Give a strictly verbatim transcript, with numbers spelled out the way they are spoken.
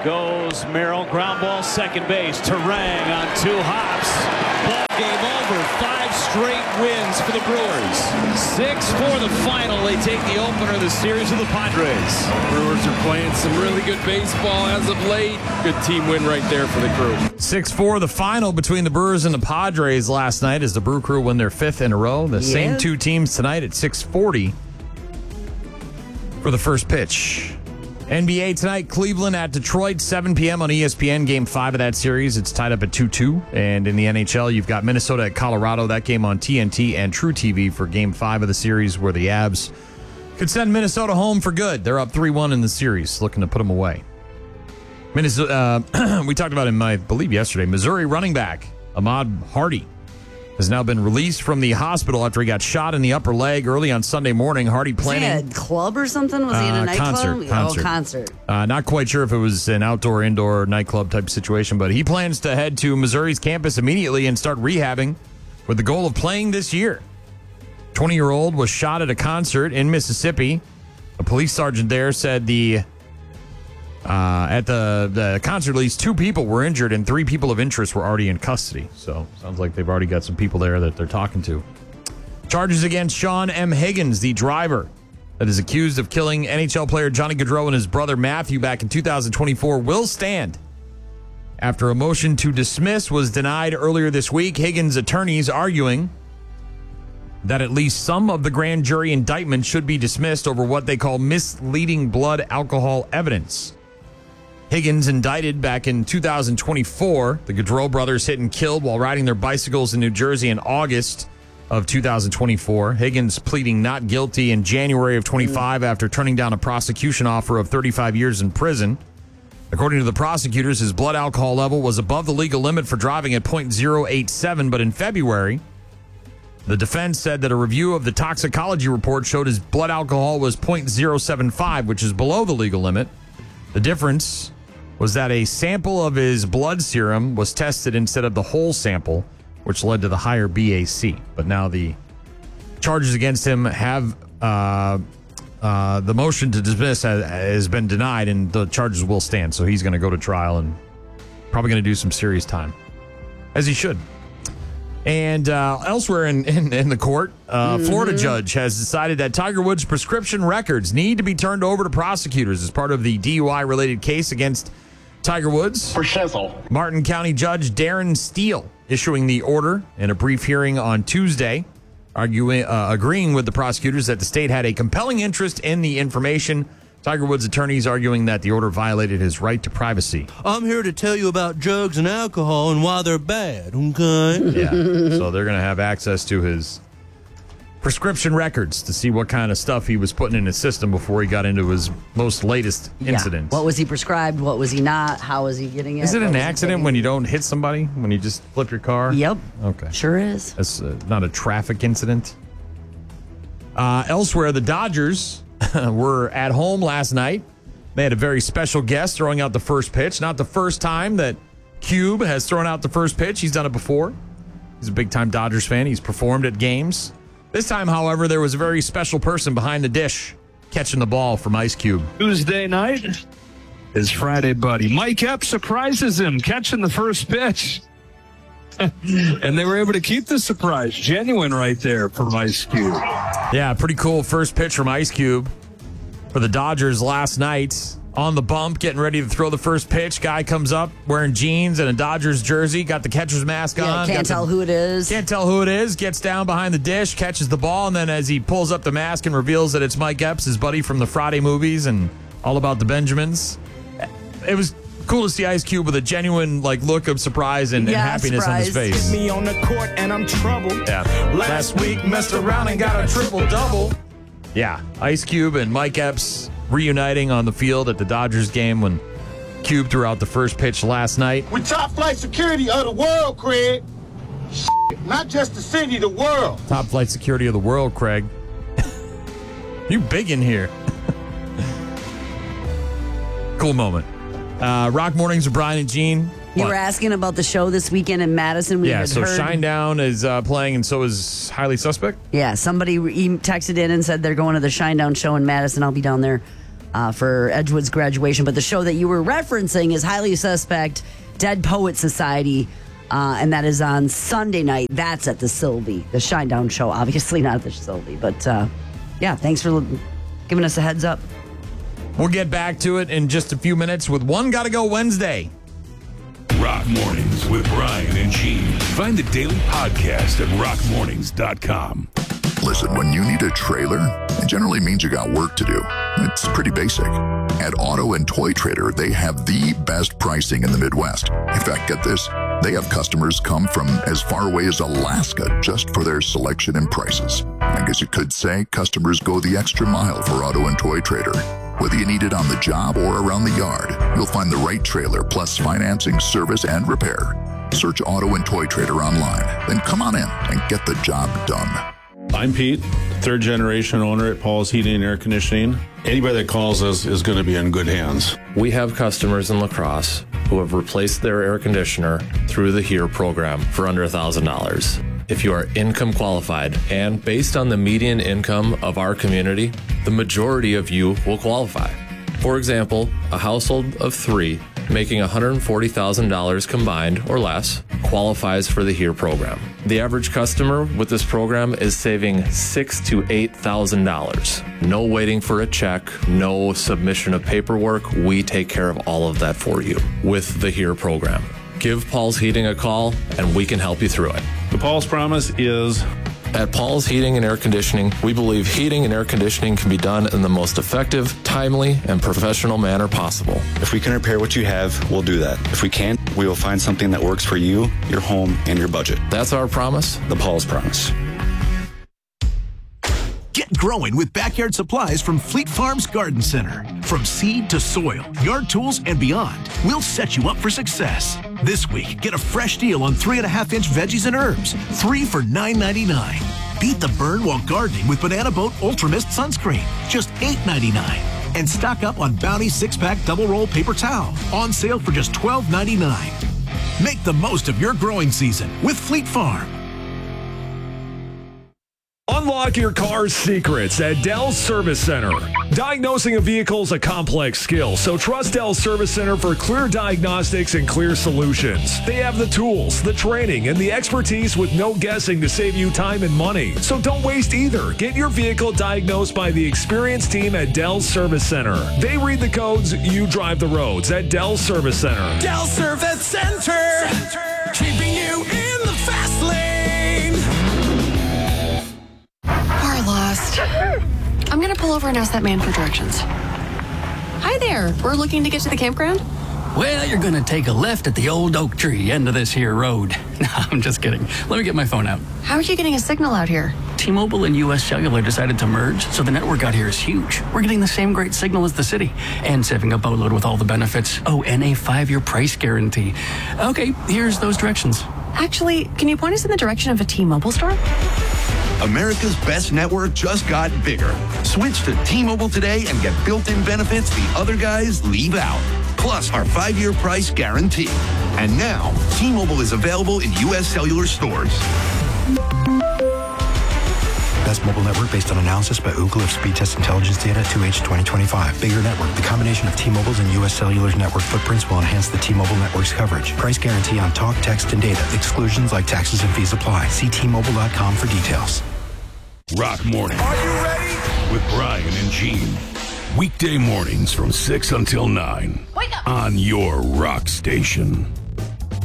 goes Merrill. Ground ball, second base. Terang on two hops. Ball game over. Five straight wins for the Brewers. Six for the final. They take the opener of the series of the Padres. Brewers are playing some really good baseball as of late. Good team win right there for the Crew. six four the final between the Brewers and the Padres last night as the Brew Crew win their fifth in a row. The Yeah. same two teams tonight at six forty for the first pitch. N B A tonight, Cleveland at Detroit, seven p.m. on E S P N, game five of that series. It's tied up at two two. And in the N H L, you've got Minnesota at Colorado. That game on T N T and True T V for game five of the series where the Abs could send Minnesota home for good. They're up three one in the series, looking to put them away. Minnesota, uh, we talked about him, I believe, yesterday. Missouri running back Ahmad Hardy has now been released from the hospital after he got shot in the upper leg early on Sunday morning. Hardy planning Was he at a club or something? Was he in a Uh, nightclub? concert, concert. Oh, concert. Uh, not quite sure if it was an outdoor, indoor nightclub type situation, but he plans to head to Missouri's campus immediately and start rehabbing with the goal of playing this year. twenty-year-old was shot at a concert in Mississippi. A police sergeant there said the uh, at the, the concert, at least two people were injured and three people of interest were already in custody. So sounds like they've already got some people there that they're talking to. Charges against Sean M. Higgins, the driver that is accused of killing N H L player Johnny Gaudreau and his brother Matthew back in two thousand twenty-four, will stand after a motion to dismiss was denied earlier this week. Higgins' attorneys arguing that at least some of the grand jury indictment should be dismissed over what they call misleading blood alcohol evidence. Higgins indicted back in two thousand twenty-four. The Gaudreau brothers hit and killed while riding their bicycles in New Jersey in August of two thousand twenty-four. Higgins pleading not guilty in January of twenty-five after turning down a prosecution offer of thirty-five years in prison. According to the prosecutors, his blood alcohol level was above the legal limit for driving at point zero eight seven, but in February, the defense said that a review of the toxicology report showed his blood alcohol was point zero seven five, which is below the legal limit. The difference was that a sample of his blood serum was tested instead of the whole sample, which led to the higher B A C. But now the charges against him have, uh, uh, the motion to dismiss has, has been denied, and the charges will stand. So he's going to go to trial and probably going to do some serious time, as he should. And uh, elsewhere in, in, in the court, uh, mm-hmm. Florida judge has decided that Tiger Woods' prescription records need to be turned over to prosecutors as part of the D U I-related case against Tiger Woods. For shizzle. Martin County Judge Darren Steele issuing the order in a brief hearing on Tuesday, arguing, uh, agreeing with the prosecutors that the state had a compelling interest in the information. Tiger Woods' attorneys arguing that the order violated his right to privacy. I'm here to tell you about drugs and alcohol and why they're bad, okay? Yeah, so they're going to have access to his prescription records to see what kind of stuff he was putting in his system before he got into his most latest incident. Yeah. What was he prescribed? What was he not? How was he getting it? Is it What an was he accident taking? when you don't hit somebody, when you just flip your car? Yep. Okay. Sure is. That's uh, not a traffic incident. Uh, elsewhere, the Dodgers were at home last night. They had a very special guest throwing out the first pitch. Not the first time that Cube has thrown out the first pitch. He's done it before. He's a big-time Dodgers fan. He's performed at games. This time, however, there was a very special person behind the dish catching the ball from Ice Cube. Tuesday night, his Friday buddy. Mike Epps surprises him catching the first pitch. And they were able to keep the surprise genuine right there from Ice Cube. Yeah, pretty cool first pitch from Ice Cube for the Dodgers last night. On the bump, getting ready to throw the first pitch. Guy comes up wearing jeans and a Dodgers jersey, got the catcher's mask Yeah, on. can't got tell the, who it is. Can't tell who it is. Gets down behind the dish, catches the ball, and then as he pulls up the mask and reveals that it's Mike Epps, his buddy from the Friday movies and All About the Benjamins. It was cool to see Ice Cube with a genuine like look of surprise and, and Yeah, happiness surprise. on his face. Me on the court and I'm troubled. Yeah. Last week messed around and got a triple double. Yeah, Ice Cube and Mike Epps reuniting on the field at the Dodgers game when Cube threw out the first pitch last night. With top flight security of the world, Craig. Shit, not just the city, the world. Top flight security of the world, Craig. You big in here. Cool moment. Uh, Rock Mornings with Brian and Gene. You What? were asking about the show this weekend in Madison. We Yeah, had so heard, Shinedown is uh, playing, and so is Highly Suspect. Yeah, somebody re- texted in and said they're going to the Shinedown show in Madison. I'll be down there uh, for Edgewood's graduation. But the show that you were referencing is Highly Suspect, Dead Poet Society, uh, and that is on Sunday night. That's at the Sylvie, the Shinedown show. Obviously not at the Sylvie, but uh, yeah, thanks for giving us a heads up. We'll get back to it in just a few minutes with One Gotta Go Wednesday. Rock Mornings with Brian and Gene. Find the daily podcast at rock mornings dot com. Listen, when you need a trailer, it generally means you got work to do. It's pretty basic. At Auto and Toy Trader, they have the best pricing in the Midwest. In fact, get this, they have customers come from as far away as Alaska just for their selection and prices. I guess you could say customers go the extra mile for Auto and Toy Trader. Whether you need it on the job or around the yard, you'll find the right trailer plus financing, service, and repair. Search Auto and Toy Trader online, then come on in and get the job done. I'm Pete, third generation owner at Paul's Heating and Air Conditioning. Anybody that calls us is going to be in good hands. We have customers in La Crosse who have replaced their air conditioner through the HERE program for under one thousand dollars. If you are income qualified and based on the median income of our community, the majority of you will qualify. For example, a household of three making one hundred forty thousand dollars combined or less qualifies for the HERE program. The average customer with this program is saving six thousand to eight thousand dollars. No waiting for a check, no submission of paperwork. We take care of all of that for you with the HERE program. Give Paul's Heating a call and we can help you through it. The Paul's Promise is... At Paul's Heating and Air Conditioning, we believe heating and air conditioning can be done in the most effective, timely, and professional manner possible. If we can repair what you have, we'll do that. If we can't, we will find something that works for you, your home, and your budget. That's our promise. The Paul's Promise. Get growing with backyard supplies from Fleet Farms Garden Center. From seed to soil, yard tools, and beyond, we'll set you up for success. This week, get a fresh deal on three and a half inch veggies and herbs, three for nine ninety-nine. Beat the burn while gardening with Banana Boat Ultra Mist sunscreen, just eight ninety-nine. And stock up on Bounty six pack double roll paper towel, on sale for just twelve ninety-nine. Make the most of your growing season with Fleet Farm. Unlock your car's secrets at Dell's Service Center. Diagnosing a vehicle is a complex skill, so trust Dell's Service Center for clear diagnostics and clear solutions. They have the tools, the training, and the expertise with no guessing to save you time and money. So don't waste either. Get your vehicle diagnosed by the experienced team at Dell's Service Center. They read the codes, you drive the roads at Dell's Service Center. Dell Service Center, Center. Keeping you in the fast lane. We're lost. I'm gonna pull over and ask that man for directions. Hi there. We're looking to get to the campground. Well, you're gonna take a left at the old oak tree end of this here road. No, I'm just kidding. Let me get my phone out. How are you getting a signal out here? T-Mobile and U S Cellular decided to merge, so the network out here is huge. We're getting the same great signal as the city, and saving a boatload with all the benefits. Oh, and a five-year price guarantee. Okay, here's those directions. Actually, can you point us in the direction of a T-Mobile store? America's best network just got bigger. Switch to T-Mobile today and get built-in benefits the other guys leave out. Plus our five-year price guarantee. And now, T-Mobile is available in U S Cellular stores. Best mobile network based on analysis by Ookla of speed test intelligence data two H twenty twenty-five. Bigger network. The combination of T-Mobile's and U S Cellular's network footprints will enhance the T-Mobile network's coverage. Price guarantee on talk, text, and data. Exclusions like taxes and fees apply. See T Mobile dot com for details. Rock Morning. Are you ready? With Brian and Gene. Weekday mornings from six until nine. Wake up! On your rock station.